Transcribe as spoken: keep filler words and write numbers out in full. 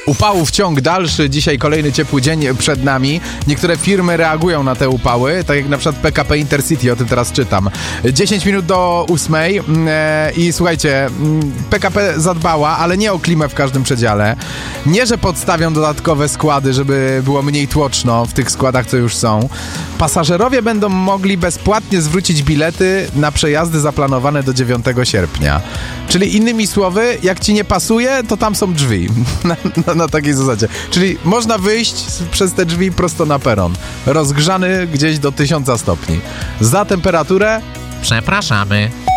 Upałów ciąg dalszy, dzisiaj kolejny ciepły dzień przed nami. Niektóre firmy reagują na te upały, tak jak na przykład P K P Intercity, o tym teraz czytam. dziesięć minut do ósmej e, i słuchajcie, P K P zadbała, ale nie o klimę w każdym przedziale. Nie, że podstawią dodatkowe składy, żeby było mniej tłoczno w tych składach, co już są. Pasażerowie będą mogli bezpłatnie zwrócić bilety na przejazdy zaplanowane do dziewiątego sierpnia. Czyli innymi słowy, jak ci nie pasuje, to tam są drzwi. Na, na, na takiej zasadzie. Czyli można wyjść przez te drzwi prosto na peron. Rozgrzany gdzieś do tysiąca stopni. Za temperaturę przepraszamy.